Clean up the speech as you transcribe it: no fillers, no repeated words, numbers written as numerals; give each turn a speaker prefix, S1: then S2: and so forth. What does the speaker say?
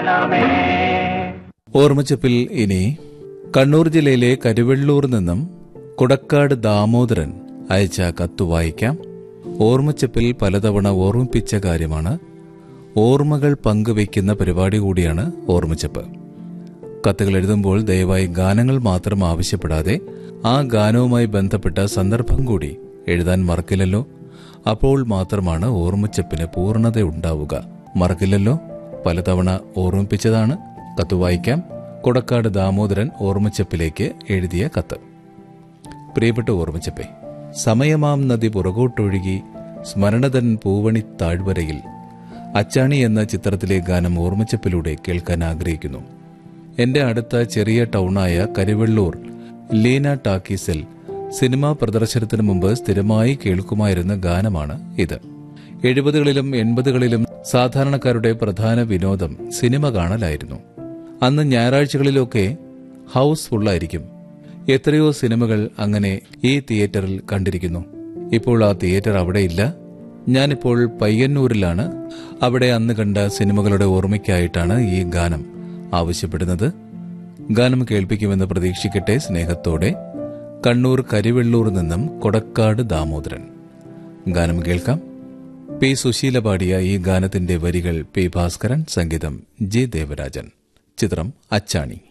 S1: ഓർമ്മച്ചപ്പിൽ ഇനി കണ്ണൂർ ജില്ലയിലെ കരുവെള്ളൂർ നിന്നും കുടക്കാട് ദാമോദരൻ അയച്ച കത്ത് വായിക്കാം. ഓർമ്മച്ചപ്പിൽ പലതവണ ഓർമ്മിപ്പിച്ച കാര്യമാണ്. ഓർമ്മകൾ പങ്കുവയ്ക്കുന്ന പരിപാടി കൂടിയാണ് ഓർമ്മച്ചപ്പ്. കത്തുകൾ എഴുതുമ്പോൾ ദയവായി ഗാനങ്ങൾ മാത്രം ആവശ്യപ്പെടാതെ ആ ഗാനവുമായി ബന്ധപ്പെട്ട സന്ദർഭം കൂടി എഴുതാൻ മറക്കില്ലല്ലോ. അപ്പോൾ മാത്രമാണ് ഓർമ്മച്ചപ്പിന് പൂർണ്ണതയുണ്ടാവുക. മറക്കില്ലല്ലോ. പലതവണ ഓർമ്മിപ്പിച്ചതാണ്. കത്ത് വായിക്കാം. കൊടക്കാട് ദാമോദരൻ ഓർമ്മച്ചപ്പിലേക്ക് എഴുതിയ കത്ത്. പ്രിയപ്പെട്ട ഓർമ്മച്ചപ്പേ, സമയമാം നദി പുറകോട്ടൊഴുകി സ്മരണതൻ പൂവണി താഴ്വരയിൽ അച്ചാണി എന്ന ചിത്രത്തിലെ ഗാനം ഓർമ്മച്ചപ്പിലൂടെ കേൾക്കാൻ ആഗ്രഹിക്കുന്നു. എന്റെ അടുത്ത ചെറിയ ടൗണായ കരുവെള്ളൂർ ലീന ടാക്കീസിൽ സിനിമാ പ്രദർശനത്തിനു മുമ്പ് സ്ഥിരമായി കേൾക്കുമായിരുന്ന ഗാനമാണ് ഇത്. 70കളിലും 80കളിലും സാധാരണക്കാരുടെ പ്രധാന വിനോദം സിനിമ കാണലായിരുന്നു. അന്ന് ഞായറാഴ്ചകളിലൊക്കെ ഹൗസ് ഫുള്ളായിരിക്കും. എത്രയോ സിനിമകൾ അങ്ങനെ ഈ തിയേറ്ററിൽ കണ്ടിരിക്കുന്നു. ഇപ്പോൾ ആ തിയേറ്റർ അവിടെയില്ല. ഞാനിപ്പോൾ പയ്യന്നൂരിലാണ്. അവിടെ അന്ന് കണ്ട സിനിമകളുടെ ഓർമ്മയ്ക്കായിട്ടാണ് ഈ ഗാനം ആവശ്യപ്പെടുന്നത്. ഗാനം കേൾപ്പിക്കുമെന്ന് പ്രതീക്ഷിക്കട്ടെ. സ്നേഹത്തോടെ, കണ്ണൂർ കരിവെള്ളൂർ നിന്നും കൊടക്കാട് ദാമോദരൻ. ഗാനം കേൾക്കാം. പി സുശീല പാടിയ ഈ ഗാനത്തിന്റെ വരികൾ പി ഭാസ്കരൻ, സംഗീതം ജി ദേവരാജൻ. ചിത്രം അച്ചാണി.